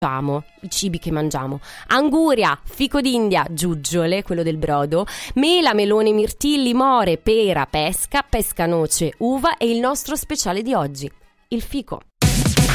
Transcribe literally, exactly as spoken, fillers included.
i cibi che mangiamo: anguria, fico d'India, giuggiole, quello del brodo, mela, melone, mirtilli, more, pera, pesca, pesca, noce, uva e il nostro speciale di oggi, il fico.